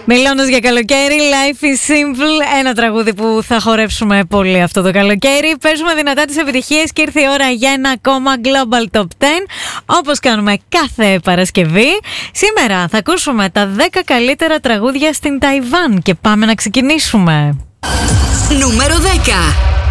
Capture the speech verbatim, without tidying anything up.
Μιλώντας για καλοκαίρι, Life is Simple, ένα τραγούδι που θα χορέψουμε πολύ αυτό το καλοκαίρι. Παίζουμε δυνατά τις επιτυχίες και ήρθε η ώρα για ένα ακόμα Global Top δέκα, όπως κάνουμε κάθε Παρασκευή. Σήμερα θα ακούσουμε τα δέκα καλύτερα τραγούδια στην Ταϊβάν και πάμε να ξεκινήσουμε. Νούμερο δέκα.